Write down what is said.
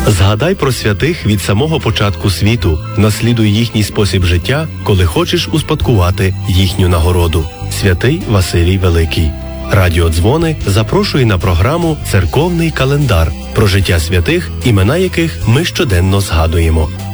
Згадай про святих від самого початку світу, наслідуй їхній спосіб життя, коли хочеш успадкувати їхню нагороду. Святий Василій Великий. Радіо Дзвони запрошує на програму «Церковний календар» про життя святих, імена яких ми щоденно згадуємо.